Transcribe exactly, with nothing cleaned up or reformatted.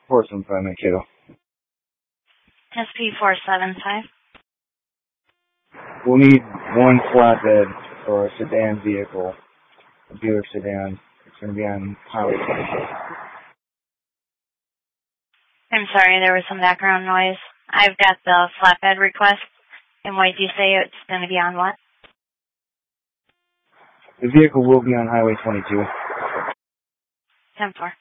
four seven five, Mankato. S P four seven five. We'll need one flatbed for a sedan vehicle, a Buick sedan. It's going to be on Highway twenty-two. I'm sorry, there was some background noise. I've got the flatbed request. And what did you say it's going to be on what? The vehicle will be on Highway twenty-two. ten four.